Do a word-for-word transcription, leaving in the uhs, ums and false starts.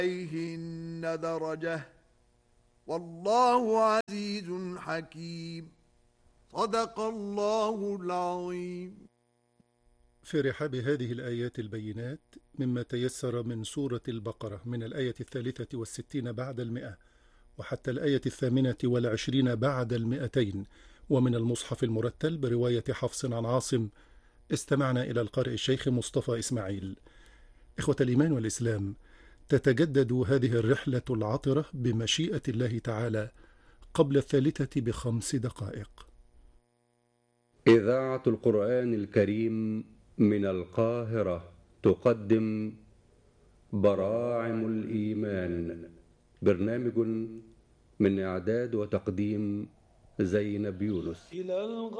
عليهن درجة والله عزيز حكيم. صدق الله العظيم. في رحاب هذه الآيات البينات مما تيسر من سورة البقرة من الآية الثالثة والستين بعد المئة وحتى الآية الثامنة والعشرين بعد المئتين، ومن المصحف المرتل برواية حفص عن عاصم، استمعنا إلى القارئ الشيخ مصطفى إسماعيل. إخوة الإيمان والإسلام، تتجدد هذه الرحلة العطرة بمشيئة الله تعالى قبل الثالثة بخمس دقائق. إذاعة القرآن الكريم من القاهرة تقدم براعم الإيمان، برنامج من إعداد وتقديم زينب يونس.